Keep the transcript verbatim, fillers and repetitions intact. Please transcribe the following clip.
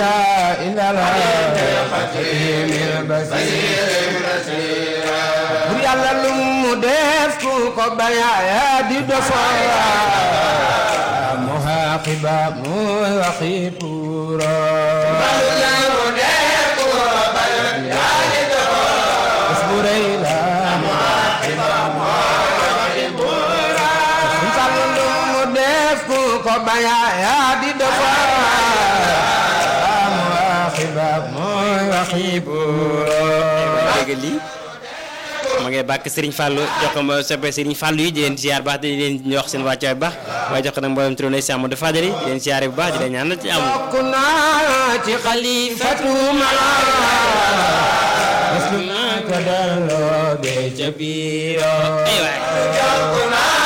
إله إلا الله الخديم البصير bur Yàlla lu mu def ku ko baña di dofora muhaqiba mu waqipura lu def ku ko baña di dofora asburayla muhaqiba mu waqipura lu mu def ku ko baña di dofora muhaqiba mu waqipura ma ngay bàkk Serigne Fallou jox ko ma soppe Serigne Fallou yi di leen ziar baax di leen wax seen wàccaay bu baax waaye jox ko nag mboolem turóo Cheikh Amadou Fadel yi di leen ziar bu baax di leen ñaanal ci am kuna ci xalifatu ma muslim ka dalo be ca biiro ay waay